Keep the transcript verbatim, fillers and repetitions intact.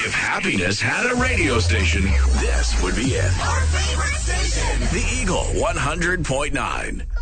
If happiness had a radio station, this would be it. Our favorite station. The Eagle one hundred point nine.